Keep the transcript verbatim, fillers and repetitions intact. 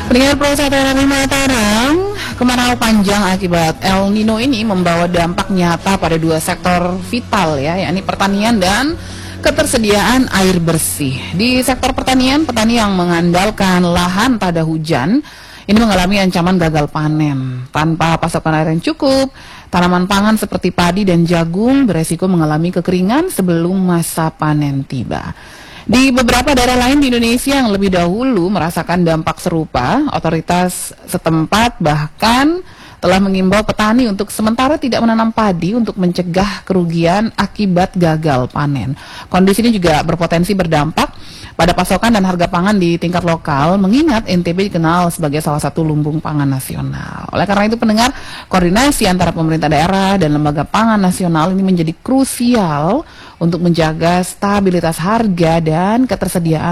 Pendengar Pro satu R R I Mataram, kemarau panjang akibat El Nino ini membawa dampak nyata pada dua sektor vital ya, yakni pertanian dan ketersediaan air bersih. Di sektor pertanian, petani yang mengandalkan lahan tada hujan ini mengalami ancaman gagal panen. Tanpa pasokan air yang cukup, tanaman pangan seperti padi dan jagung beresiko mengalami kekeringan sebelum masa panen tiba. Di beberapa daerah lain di Indonesia yang lebih dahulu merasakan dampak serupa, otoritas setempat bahkan telah mengimbau petani untuk sementara tidak menanam padi untuk mencegah kerugian akibat gagal panen. Kondisi ini juga berpotensi berdampak pada pasokan dan harga pangan di tingkat lokal, mengingat N T B dikenal sebagai salah satu lumbung pangan nasional. Oleh karena itu, pendengar, koordinasi antara pemerintah daerah dan lembaga pangan nasional ini menjadi krusial untuk menjaga stabilitas harga dan ketersediaan